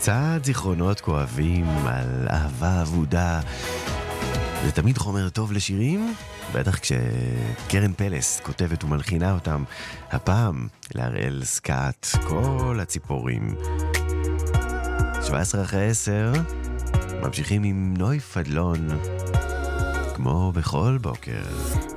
קצת זיכרונות כואבים על אהבה אבודה. זה תמיד חומר טוב לשירים, בטח כשקרן פלס כותבת ומלחינה אותם. הפעם להראל סקאט, כל הציפורים. 17:10, ממשיכים עם נוי פדלון, כמו בכל בוקר.